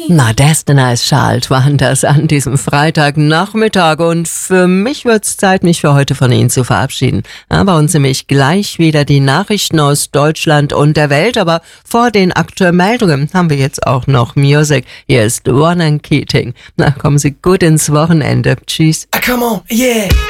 Na, Destiny's Child waren das an diesem Freitagnachmittag und für mich wird's Zeit, mich für heute von Ihnen zu verabschieden. Ja, bei uns nämlich gleich wieder die Nachrichten aus Deutschland und der Welt, aber vor den aktuellen Meldungen haben wir jetzt auch noch Music. Hier ist Ronan Keating. Na, kommen Sie gut ins Wochenende. Tschüss. Come on, yeah.